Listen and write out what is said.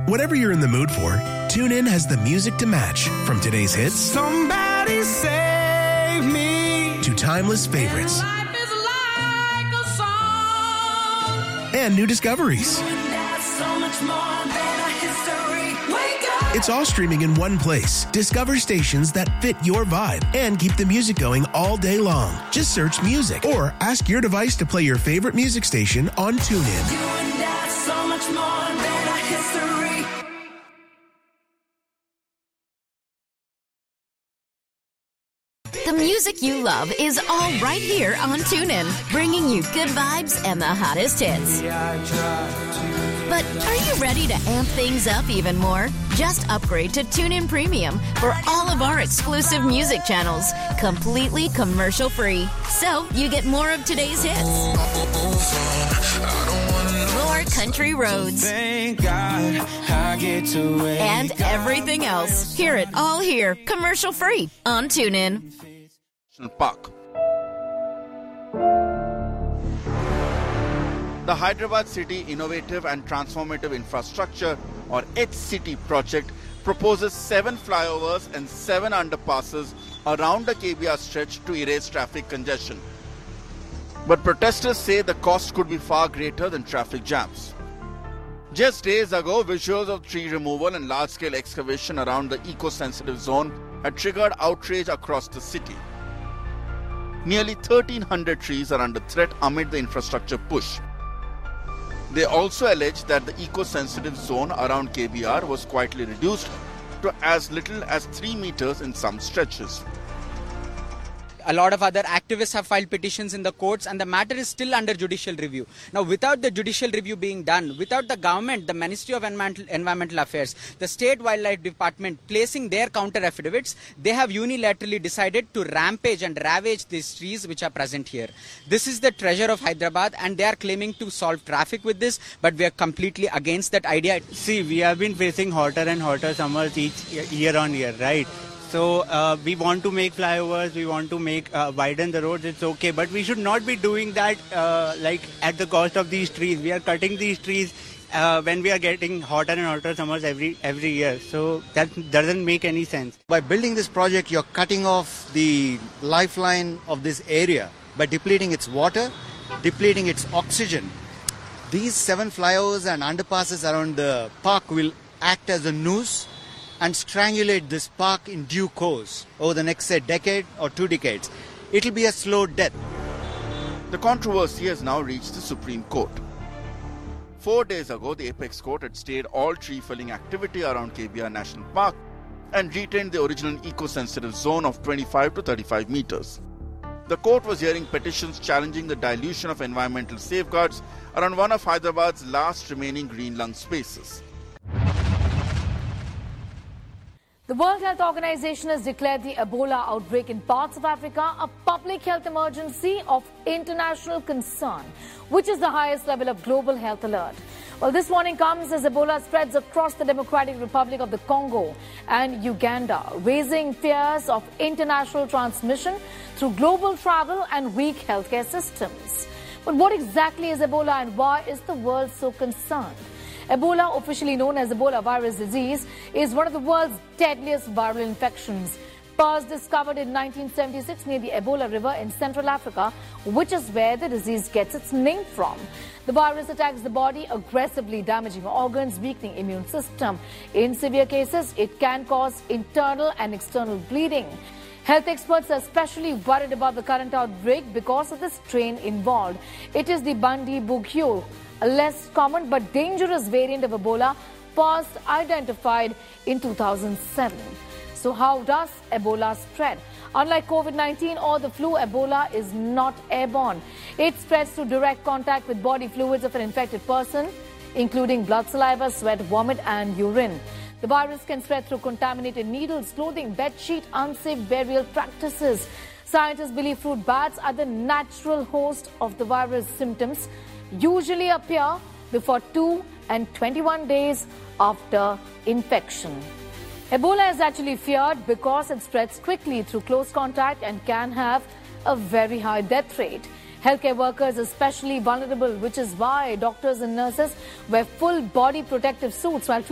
Whatever you're in the mood for, TuneIn has the music to match. From today's hits, somebody save me, to timeless favorites. Life is like a song. And new discoveries. So much more than a history. Wake up. It's all streaming in one place. Discover stations that fit your vibe and keep the music going all day long. Just search music or ask your device to play your favorite music station on TuneIn. You and I, so much more than a history. The music you love is all right here on TuneIn, bringing you good vibes and the hottest hits. But are you ready to amp things up even more? Just upgrade to TuneIn Premium for all of our exclusive music channels, completely commercial-free. So you get more of today's hits, more country roads, Thank God I get to wake and everything else. Hear it all here, commercial-free on TuneIn. Park. The Hyderabad City Innovative and Transformative Infrastructure, or HCT project, proposes 7 flyovers and 7 underpasses around the KBR stretch to erase traffic congestion. But protesters say the cost could be far greater than traffic jams. Just days ago, visuals of tree removal and large-scale excavation around the eco-sensitive zone had triggered outrage across the city. Nearly 1,300 trees are under threat amid the infrastructure push. They also allege that the eco-sensitive zone around KBR was quietly reduced to as little as 3 meters in some stretches. A lot of other activists have filed petitions in the courts, and the matter is still under judicial review. Now, without the judicial review being done, without the government, the Ministry of Environmental Affairs, the State Wildlife Department placing their counter affidavits, they have unilaterally decided to rampage and ravage these trees which are present here. This is the treasure of Hyderabad, and they are claiming to solve traffic with this, but we are completely against that idea. See, we have been facing hotter and hotter summers each year on year, right? So we want to make flyovers, we want to make widen the roads, it's okay. But we should not be doing that like at the cost of these trees. We are cutting these trees when we are getting hotter and hotter summers every year. So that doesn't make any sense. By building this project, you're cutting off the lifeline of this area by depleting its water, depleting its oxygen. These 7 flyovers and underpasses around the park will act as a noose and strangulate this park in due course over the next, say, decade or 2 decades. It'll be a slow death. The controversy has now reached the Supreme Court. 4 days ago, the Apex Court had stayed all tree-felling activity around KBR National Park and retained the original eco-sensitive zone of 25 to 35 meters. The court was hearing petitions challenging the dilution of environmental safeguards around one of Hyderabad's last remaining green lung spaces. The World Health Organization has declared the Ebola outbreak in parts of Africa a public health emergency of international concern, which is the highest level of global health alert. Well, this warning comes as Ebola spreads across the Democratic Republic of the Congo and Uganda, raising fears of international transmission through global travel and weak healthcare systems. But what exactly is Ebola and why is the world so concerned? Ebola, officially known as Ebola virus disease, is one of the world's deadliest viral infections. First discovered in 1976 near the Ebola River in Central Africa, which is where the disease gets its name from. The virus attacks the body, aggressively damaging organs, weakening immune system. In severe cases, it can cause internal and external bleeding. Health experts are especially worried about the current outbreak because of the strain involved. It is the Bundibugyo, a less common but dangerous variant of Ebola, first identified in 2007. So how does Ebola spread? Unlike COVID-19 or the flu, Ebola is not airborne. It spreads through direct contact with body fluids of an infected person, including blood, saliva, sweat, vomit and urine. The virus can spread through contaminated needles, clothing, bedsheet, unsafe burial practices. Scientists believe fruit bats are the natural host of the virus. Symptoms usually appear before 2 and 21 days after infection. Ebola is actually feared because it spreads quickly through close contact and can have a very high death rate. Healthcare workers are especially vulnerable, which is why doctors and nurses wear full body protective suits while treating